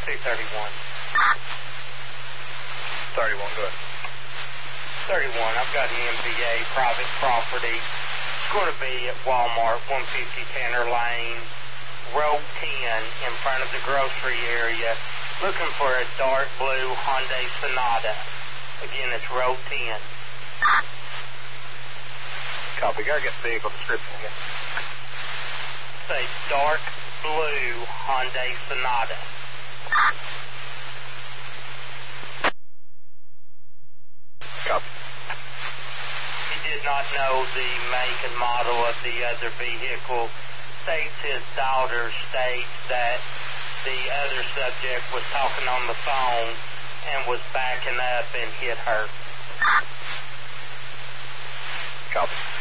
231. 31, go ahead. 31, I've got an MVA private property. It's going to be at Walmart, 150 Tanner Lane, Road 10, in front of the grocery area, looking for a dark blue Hyundai Sonata. Again, it's Road 10. Copy. Gotta get the vehicle description again. It's a dark blue Hyundai Sonata. Copy. He did not know the make and model of the other vehicle. States his daughter states that the other subject was talking on the phone and was backing up and hit her. Copy.